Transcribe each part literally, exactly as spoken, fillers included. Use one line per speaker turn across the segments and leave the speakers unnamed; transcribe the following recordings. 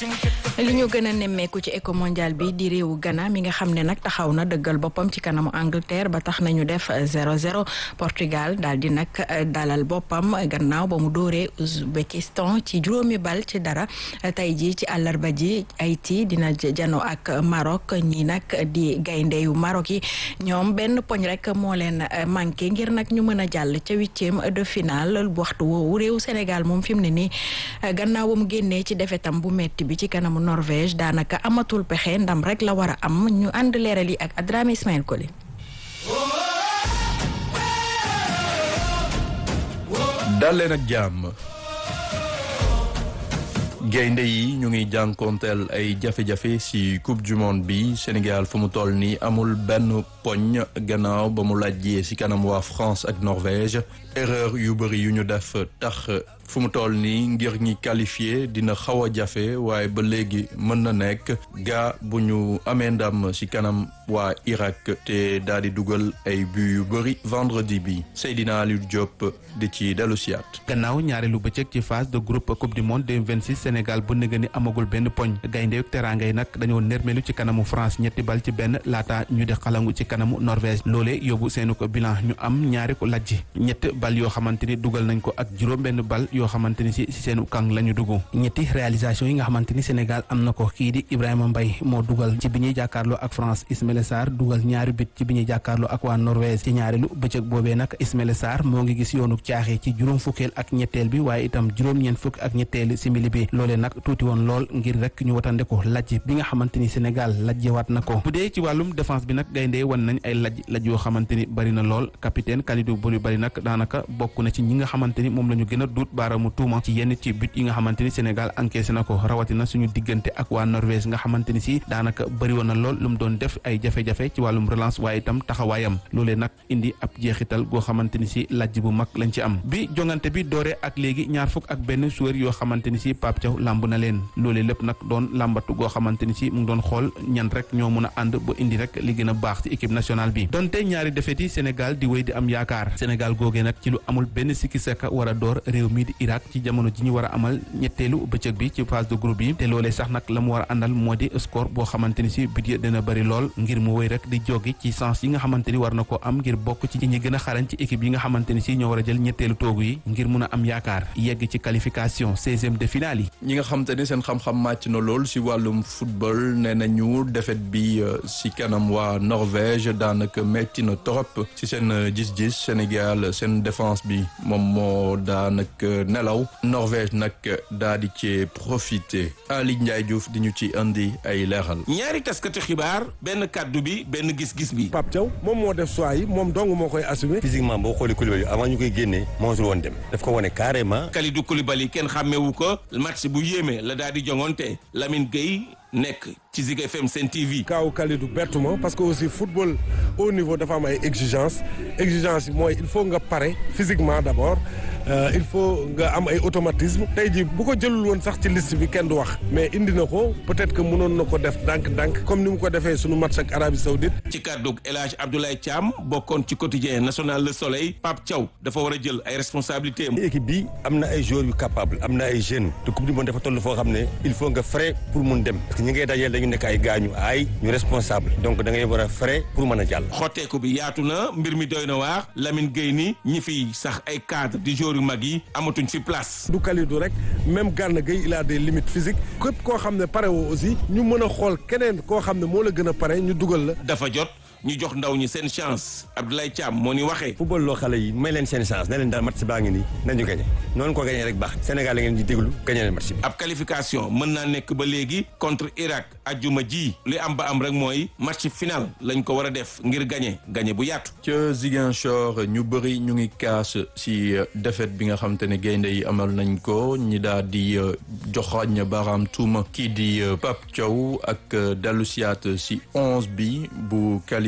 li ñu gën a nemmeeku ci éco mondial bi di réewu Ghana mi nga xam ne nag taxaw na dëggal boppam ci kanamu Angleterre ba tax nañu def zéro zéro Portugal daal di nag dalal boppam gannaaw ba mu dóoree Ouzbékistan ci juróomi bal ci dara tey ji ci àllarba ji Haïti dina jano ak Maroc ñi nag di gaynde yu Maroc yi ñoom benn poñ rek moo leen manqué ngir nag ñu mën a jàll ca huitième de finale waxtu woowu réew Sénégal moom fi mu ne nii gannaaw ba mu génnee ci defetam bu metti bi ci kanamu Norvège daanaka amatul pexe ndam rek la war a am ñu ànd leeral yi ak Adrame Ismaël Koli.
dal leen ak jàmm. gaynde yi ñu ngi jànkoonteel ay jafe-jafe ci coupe du monde bi Sénégal fu mu toll nii amul benn poñ gannaaw ba mu lajjee ci kanam waa France ak Norvège erreur yu bëri yu ñu def tax fu mu toll nii ngir ñi qualifié dina xaw a jafe waaye ba léegi mën na nekk gaa bu ñu amee ndam ci kanam waa Irak te daal di dugal ay but yu bëri vendredi bi Seydina Aliou Diop di ci dellu siyaat
gannaaw ñaareelu bëccëg ci phase de groupe coupe du monde deux mille vingt-six Sénégal bu nëgë ni amagul benn poñ gaynde yu teraanga yi nag dañoo nërmelu ci kanamu France ñetti bal ci benn laata ñu di xalangu ci kanamu Norvège loolee yóbbu seenu ko bilan ñu am ñaari ko lajji ñett bal yoo xamante ni dugal nañ ko ak juróom benn bal yoo xamante ni si si seenu kàng la ñu dugg ñetti réalisation yi nga xamante ni Sénégal am na ko kii di Ibrahima Mbaye moo dugal ci bi ñuy jàkkaarloo ak France Ismaïla Sarr dugal ñaari bit ci bi ñuy jàkkaarloo ak waa Norvège ci ñaareelu bëccëg boobee nag Ismaïla Sarr moo ngi gis yoonu caaxee ci juróom fukkeel ak ñetteel bi waaye itam juróom-ñeent fukk ak ñetteel simili bi loolee nag tuuti woon lool ngir rek ñu watande ko lajj bi nga xamante ni Sénégal lajjewaat na ko bu dee ci wàllum défense bi nag gayndee wan nañ ay lajj lajj yoo xamante ni bari na lool capitaine Kalidou Koulibaly nag daanaka bokk na ci ñi nga xamante ni moom la ñu gën a duut baaraamu tuuma ci yenn ci but yi nga xamante ni Sénégal encaissé na ko rawatina suñu diggante ak waa Norvège nga xamante ni si daanaka bëri woon na lool lu mu doon def ay jafe-jafe ci wàllum relance waaye itam taxawaayam loolee nag indi ab jeexital goo xamante ni si lajj bu mag lañ ci am bi jongante bi doore ak léegi ñaar fukk ak benn joueur yoo xamante ni si Pape Thiaw lamb na leen loolee lépp nag doon lambatu goo xamante ni si mu ngi doon xool ñan rek ñoo mun a ànd ba indi rek li gën a baax ci équipe nationale bi donte ñaari défaite yi Sénégal di wéy di am yaakaar Sénégal googee nag ci lu amul benn sikki saka war a door réew mi di Irak ci jamono ji ñu war a amal ñetteelu bëccëg bi ci phase de groupe yi te loolee sax nag la mu war a àndal moo di score boo xamante ni si but yi dina bëri lool ngir mu wéy rek di jógi ci sens yi nga xamante ni war na ko am ngir bokk ci ñi gën a xarañ ci équipe yi nga xamante ni si ñoo war a jël ñetteelu toogu yi ngir mun a am yaakaar yegg ci qualification seizième de finale yi
ñi nga xamante ni seen xam-xam màcc na lool si wàllum football nee nañu défaite bi si kanam waa Norvège daanaka metti na trop si seen gis-gis Sénégal seen défense bi moom moo daanaka nelaw Norvège nag daa di ci profité Ali Ndiaye Diouf di ñu ci indi ay leeral.
ñaari taskati xibaar benn kàddu bi benn gis-gis bi.
Pape Thiaw moom moo def choix yi moom dong moo koy assumer.
physiquement boo xoolee Koulibaly avant ñu koy génnee moosul woon dem daf ko wane carrément.
Kalidou Koulibaly kenn xàmmewu ko match bu yéeme la daal di jongonte Lamine Gueye nekk ci Zik F M Sen T V.
Kaaw Kalidou bertuma parce que aussi football au niveau dafa am ay exigence exigence yi mooy il faut nga pare physiquement d'abord euh, il faut nga am ay automatisme tey jii bu ko jëlul woon sax ci liste bi kenn du wax mais indi na ko peut-être que mënoon na ko def ndànk-ndànk comme ni mu ko defee sunu match ak Arabie Saoudite.
ci kàddug El Hadj Abdoulaye Thiam bokkoon ci quotidien national Le Soleil Pape Thiaw dafa war a jël ay responsabilités am.
équipe bi am na ay joueurs yu capable am na ay jeunes te coupe du monde dafa toll foo xam ne il faut nga frais pour mun dem parce que ñi ngay dajeel dañu nekk ay gaañu ay ñu responsable donc da ngay war a frais pour mën a jàll.
xotteeku bi yaatu na mbir mi doy na waar Lamine Gueye ni ñi fi sax ay cadre di joueurs yu mag yi amatuñ fi place.
du Kalidou rek même Gana Gueye il a des limites physiques képp koo xam ne pare woo aussi ñu mën a xool keneen koo xam ne moo la gën a pare ñu dugal la.
dafa jot ñu jox ndaw ñi seen chance Abdoulaye Thiam moo ni waxee.
football loo xale yi may leen seen chance ne leen daal match baa ngi nii nañu gagné noonu ko gagné rek baax Sénégal la ngeen di déglu gagné leen match bi.
ab qualification mën naa nekk ba léegi contre Irak ajjuma ji li am ba am rek mooy match final lañ ko war a def ngir gagné gagné bu yaatu.
ca Ziguinchor ñu bëri ñu ngi kaas si défaite bi nga xam te ne gaynde yi amal nañ ko ñi daal di joxañ baaraam tuuma kii di Pape Thiaw ak dellusiyaat si onze bi bu Kalidou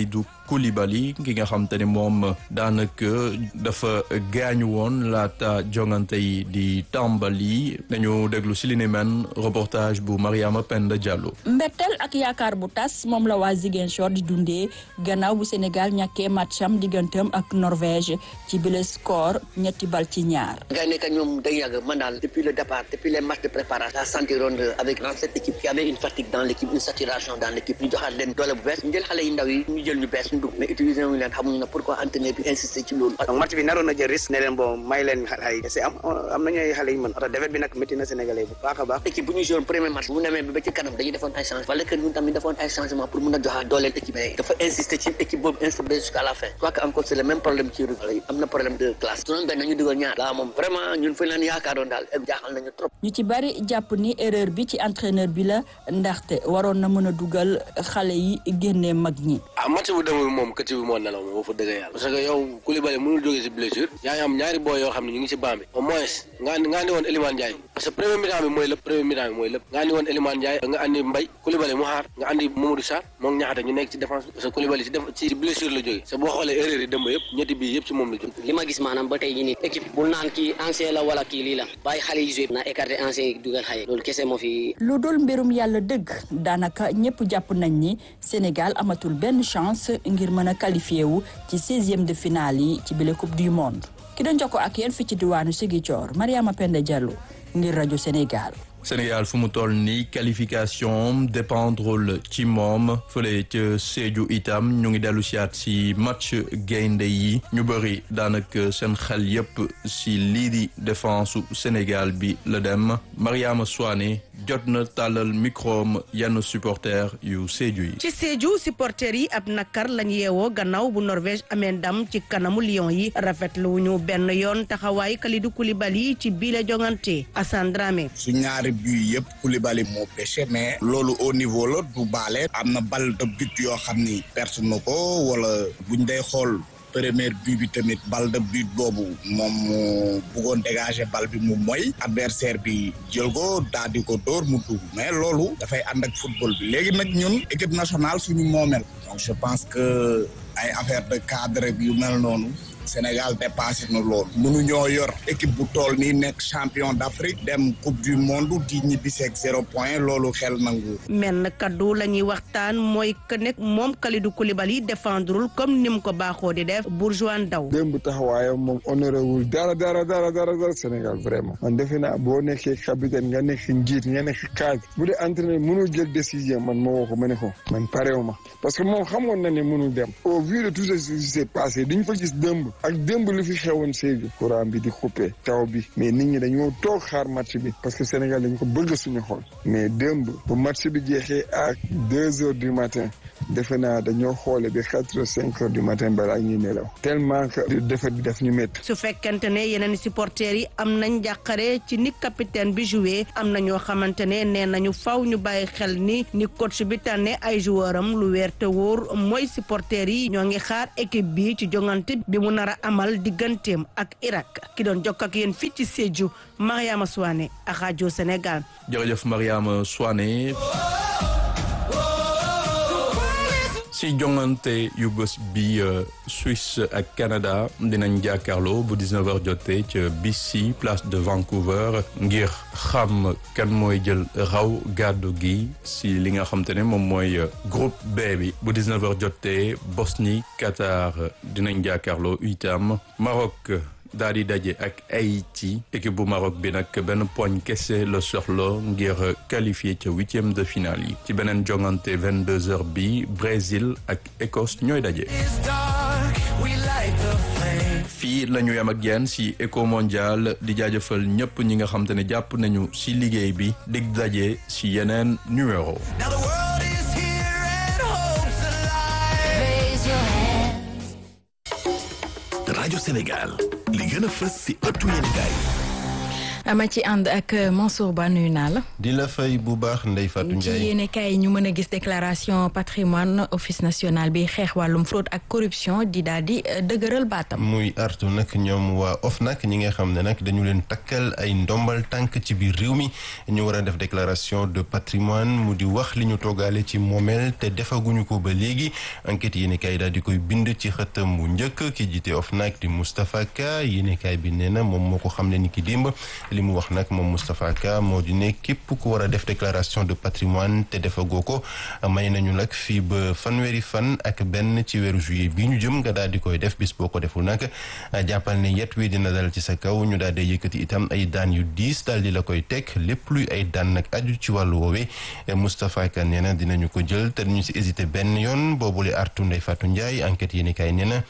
Koulibaly ki nga xam te ne moom daanaka dafa gaañu woon laata jongante yi di tàmbali nañu déglu si li ni men reportage bu Mariama Penda Diallo.
Mbettel ak yaakaar bu tas moom la waa Ziguinchor di dundee gannaaw bu Sénégal ñàkkee matcham digganteem ak Norvège ci bile score ñetti bal ci ñaar.
ngay nekk ñoom day yàgg man daal depuis le départ depuis les matchs de préparation la sentiroon avec cette équipe qui avait une fatigue dans l'équipe une saturation dans l'équipe ñu joxaat leen doole bu bees ñu jël xale yi ndaw yi ñu jël ñu bees ñu dugg mais utiliser wuñu leen xamuñu na pourquoi entraîneur bi insister ci loolu.
donc match bi naroon na jël risque ne leen bon may leen xale yi c'est am am nañu ay xale yu mën tax défaite bi nag métti na Sénégalais bu baax a baax.
équipe bu ñu joué premier match bu demee ba ci kanam dañuy defoon ay changement wala que ñun tamit defoon ay changement pour mun a joxaat dooleel équipe yi dafa insister ci équipe boobu insister jusqu'à la fin. je crois que encore c'est le même problème ci rugby yi am na problème de classe. su doon benn ñu dugal ñaar laa moom vraiment ñun fu leen yaakaaroon daal jaaxal nañu trop.
ñu ci bari jàpp ni erreur bi ci entraîneur bi la ndaxte waroon na mën a dugal xale yi génnee mag ñi.
ah match bu demul moom këcc bi moo nelaw moom fa dëgg yàlla parce que yow Koulibaly mënul jógee si blessure yaa ngi am ñaari boo yoo xam ne ñu ngi si banc bi au moins nga andi nga andi woon Elimane Ndiaye parce que premier mi-temps bi mooy lépp premier mi-temps bi mooy lépp nga andi woon Elimane Ndiaye nga andi Mbaye Koulibaly mu xaar nga andi Mamadou Sarr moom ñaxate ñu nekk ci défense bi parce que Koulibaly ci def ci blessure la jógee sa boo xoolee erreur yi dëmb yëpp ñetti bii yëpp ci moom la jóg
li ma gis maanaam ba tey ñi ni équipe bu naan kii ancien la wala kii lii la bàyyi xale yi joué na écarté ancien yi dugal xale loolu kese moo fi.
lu dul mbirum yàlla dëgg daanaka ñëpp jàpp nañ ni Sénégal amatul benn chance ngir mën a qualifié wu ci seizième de finale yi ci bile coupe du monde ki doon jokkoo ak yéen fi ci diwaanu Ziguinchor Mariama Penda Diallo ngir rajo Sénégal.
Sénégal fu mu toll nii qualification dépendrul ci moom fële ca Sédhiou itam ñu ngi dellu siyaat si match gaynde yi ñu bëri daanaka seen xel yépp si lii di défense su Sénégal bi la dem Mariama Souane jot na tàllal microm yenn supporter yu Sédhiou yi.
ci Sédhiou supporter yi ab nakar lañ yeewoo gannaaw bu Norvège amee ndam ci kanamu Lion yi rafetlu wu ñu benn yoon taxawaay Kalidou Koulibaly ci biile jongante Assane Dramé.
su ñaari but yëpp Koulibaly moo pêché mais loolu au niveau la du baale am na balle de but yoo xam ni perte na ko wala buñ day xool premier but bi tamit balle de but boobu moom mu bëggoon dégager balle bi mu moy adversaire bi jël ko daal di ko dóor mu dugg mais loolu dafay ànd ak football bi léegi nag ñun équipe nationale suñu moomel donc je pense que ay affaire de cadre yu mel noonu Sénégal dépassé na loolu mënuñoo yor équipe bu tool nii nekk champion d'Afrique dem coupe du monde di ñibbiseeg zéro point loolu xel nangu.
menn kaddu la ñuy waxtaan mooy que nekk moom Kalidou Koulibaly défendrul comme ni mu ko baaxoo di def Bourgeois Ndaw.
démb taxawaayam moom honoré wul dara dara dara dara dara Sénégal vraiment. man defe naa boo nekkee capitaine nga nekk njiit nga nekk cadre bu dee entraîneur mënul jël décision man ma woo ko ma ne ko man pareewu ma parce que moom xamoon na ne mënul dem au vu de tout ce qui s'est passé diñ fa gis démb. ak démb li fi xewoon Sédhiou courant bi di coupé taw bi mais nit ñi dañoo toog xaar match bi parce que Sénégal dañu ko bëgg suñu xol mais démb bu match bi jeexee ak deux heures du matin defe naa dañoo xoole bi quatre heures cinq heures du matin balaa ñuy nelaw tellement que defet bi daf ñu métti.
su fekkente ne yeneen supporters yi am nañ jàqare ci ni capitaine bi joué am na ñoo xamante ne nee nañu faw ñu bàyyi xel ni ni coach bi tànne ay joueur am lu weer te wóor mooy supporters yi ñoo ngi xaar équipe bi ci jongante bi mu nar a amal digganteem ak Irak ki doon jokk ak yéen fii ci Sédhiou Mariama Souane ak rajo Sénégal.
jërëjëf Mariama Souane. si jongante yu bés bi Suisse ak Canada dinañ jàkkaarloo bu dix-neuf heures jotee ca B C place de Vancouver ngir xam kan mooy jël raw gàddu gi si li nga xam te ne moom mooy groupe B bi bu dix-neuf heures jotee Bosnie Qatar dinañ jàkkaarloo itam Maroc daal di daje ak Haïti équipe bu Maroc bi nag benn poñ kese la soxla ngir qualifié ca huitième de finale yi ci beneen jongante vingt-deux heures bi Brésil ak Écosse ñooy daje. fii la ñu yem ak yéen si Eco Mondial di jaajëfal ñëpp ñi nga xam te ne jàpp nañu si liggéey bi dig daje si yeneen numéro.
rajo Sénégal li gën a fës si ëttu yéenekaay
ama ci ànd ak Mansour Ba nuyu naa la.
di la fay bu baax Ndeye Fatou Ndiaye.
ci yéene kaay ñu mën a gis déclaration patrimoine office national bi xeex wàllum fraude ak corruption di daal di dëgëral baatam.
muy artu nag ñoom waa OFNAC ñi nga xam ne nag dañu leen takkal ay ndombal tànk ci biir réew mi ñu war a def déclaration de patrimoine mu di wax li ñu toogaale ci moomeel te defaguñu ko ba léegi enquête yéene kaay daal di koy bind ci xëtam bu njëkk ki jiite OFNAC di Moustapha Ka yéene kaay bi nee na moom moo ko xam ne ni ki démb li mu wax nag moom Moustapha Ka moo di ne képp ku war a def déclaration de patrimoine te defagoo ko may nañu nag fii ba fanweeri fan ak benn ci weeru juillet bi ñu jëm nga daal di koy def bis boo ko deful nag jàppal ne yet wi dina dal ci sa kaw ñu daal di yëkkati itam ay daan yu diis daal di la koy teg lépp luy ay daan nag aju ci wàllu woowee Moustapha Ka nee na dinañu ko jël te ñu si hésité benn yoon boobule artu Ndeye Fatou Ndiaye enquête yéeni kaay nee na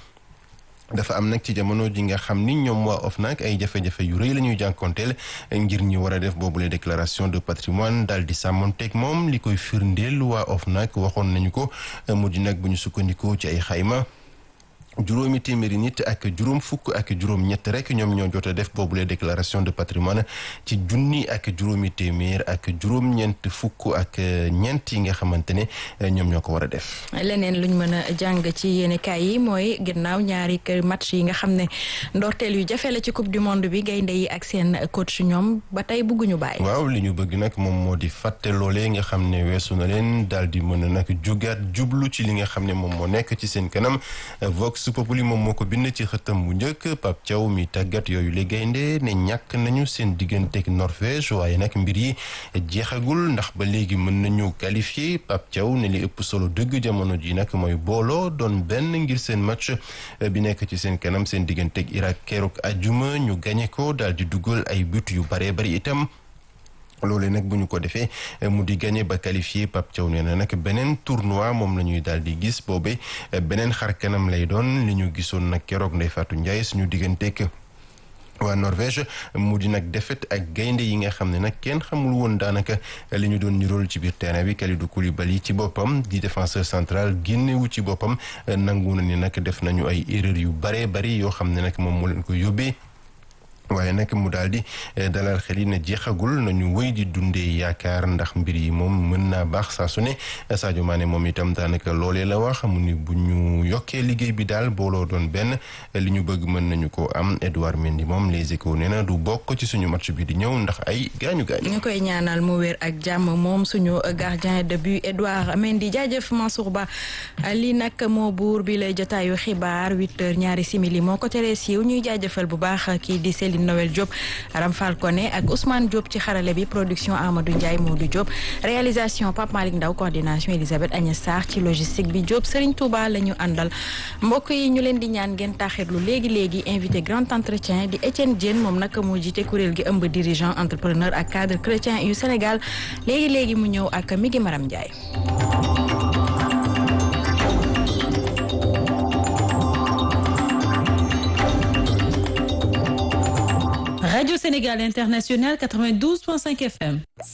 dafa am nag ci jamono ji nga xam ni ñoom waa OFNAC ay jafe-jafe yu rëy la ñuy jànkonteel ngir ñi war a def boobule déclaration de patrimoine daal di sàmmonteeg moom li koy firndeel waa OFNAC waxoon nañu ko mu di nag bu ñu sukkandikoo ci ay xayma juróomi téeméeri nit ak juróom fukk ak juróom ñett rek ñoom ñoo jot a def boobule déclaration de patrimoine ci junni ak juróomi téeméer ak juróom ñeent fukk ak ñeent yi nga xamante ne ñoom ñoo ko war a def.
leneen luñ mën a jàng ci yéene kaay yi mooy ginnaaw ñaari match yi nga xam ne ndorteel yu jafe la ci coupe du monde bi gaynde yi ak seen coach ñoom ba tey bëgguñu bàyyi.
waaw li ñu bëgg nag moom moo di fàtte loolee nga xam ne weesu na leen daal di mën a nag jugaat jublu ci li nga xam ne moom moo nekk ci seen kanam Vox Populi moom moo ko bind ci xëtam bu njëkk Pape Thiaw mi tàggat yooyu la gaynde ne ñàkk nañu seen digganteeg Norvège waaye nag mbir yi jeexagul ndax ba léegi mën nañu qualifié Pape Thiaw ne li ëpp solo dëgg jamono ji nag mooy booloo doon benn ngir seen match bi nekk ci seen kanam seen digganteeg Irak keroog ajuma ñu gañe ko daal di dugal ay but yu baree bari itam. loolee nag bu ñu ko defee mu di gagné ba qualifié Pape Thiaw nee na nag beneen tournoi moom la ñuy daal di gis boobe beneen xar kanam lay doon li ñu gisoon nag keroog Ndeye Fatou Ndiaye suñu digganteeg waa Norvège mu di nag défaite ak gaynde yi nga xam ne nag kenn xamul woon daanaka li ñu doon nirool ci biir terrain bi Kalidou Koulibaly ci boppam di défenseur central génnewu ci boppam nangu na ni nag def nañu ay erreur yu baree bari yoo xam ne nag moom moo leen ko yóbbee. waaye nag mu daal di dalal xel yi ne jeexagul nañu wéy di dundee yaakaar ndax mbir yi moom mën naa baax saa su ne Sadio Mané moom itam daanaka loolee la wax mu ni bu ñu yokkee liggéey bi daal booloo doon benn li ñu bëgg mën nañu ko am Edouard Mendy moom Les Échos nee na du bokk ci suñu match bi di ñëw ndax ay gaañu gaañu.
ñu koy ñaanal mu wér ak jàmm moom suñu gardien de but Edouard Mendy jaajëf Mansour Ba lii nag moo buur bi lay jotaayu xibaar huit heures ñaari simili moo ko teree siiw ñuy jaajëfal bu baax kii di Céline Noël Diop Aram Fall Koné ak Ousmane Diop ci xarale bi production Amadou Ndiaye Modou Diop réalisation Pape Malick Ndaw coordination Elisabeth Agnès Sarr ci logistique bi Diop Serigne Touba la ñu àndal mbokk yi ñu leen di ñaan ngeen taxirlu léegi léegi invité grand entretien di Étienne Diène moom nag moo jiite kuréel gi ëmb dirigeant entrepreneur ak cadre chrétien yu Sénégal léegi léegi mu ñëw ak Migi Maram Ndiaye.
Radio Sénégal International quatre-vingt-douze point cinq F M.